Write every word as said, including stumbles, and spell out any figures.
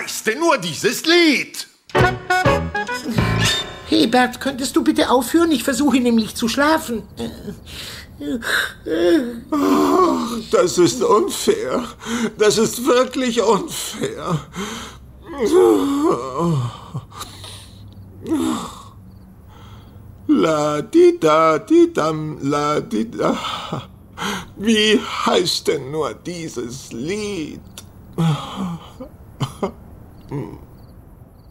heißt denn nur dieses Lied? Hey Bert, könntest du bitte aufhören? Ich versuche nämlich zu schlafen. Oh, das ist unfair. Das ist wirklich unfair. La di da di dam la di da. Wie heißt denn nur dieses Lied?